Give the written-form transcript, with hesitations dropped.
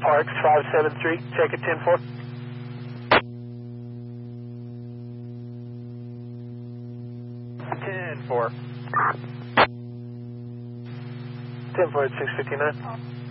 Parks 573, check it 10-4. 10-4. 10-4 at 659.